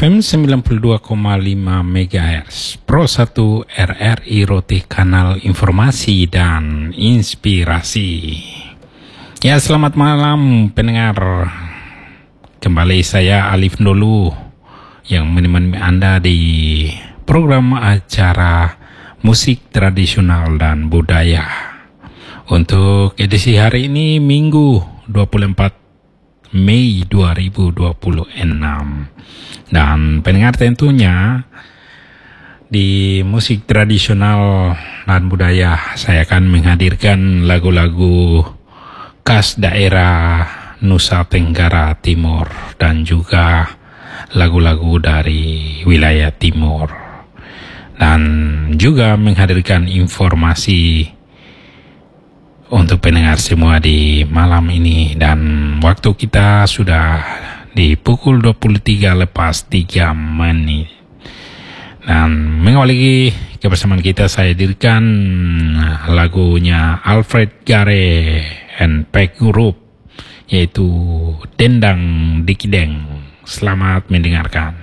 FM 92,5 MHz Pro 1 RRI Roti, kanal informasi dan inspirasi. Ya, selamat malam pendengar. Kembali saya Alif Ndolu yang menemani Anda di program acara musik tradisional dan budaya. Untuk edisi hari ini Minggu 24 Mei 2026. Dan pendengar, tentunya di musik tradisional dan budaya saya akan menghadirkan lagu-lagu khas daerah Nusa Tenggara Timur dan juga lagu-lagu dari wilayah timur, dan juga menghadirkan informasi untuk pendengar semua di malam ini. Dan waktu kita sudah di pukul 23 lepas 3 menit. Dan mengawali kebersamaan kita, saya hadirkan lagunya Alfred Gare and Pack Group, yaitu Dendang Dikideng. Selamat mendengarkan.